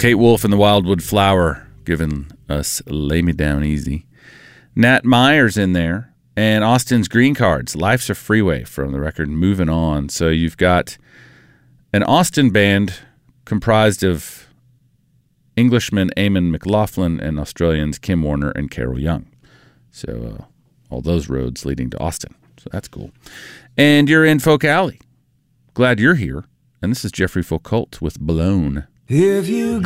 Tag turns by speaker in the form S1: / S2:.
S1: Kate Wolf and the Wildwood Flower giving us Lay Me Down Easy. Nat Meyer's in there. And Austin's Green Cards, Life's a Freeway from the record Moving On. So you've got an Austin band comprised of Englishmen Eamon McLaughlin and Australians Kim Warner and Carol Young. So all those roads leading to Austin. So that's cool. And you're in Folk Alley. Glad you're here. And this is Jeffrey Foucault with Blown.
S2: If you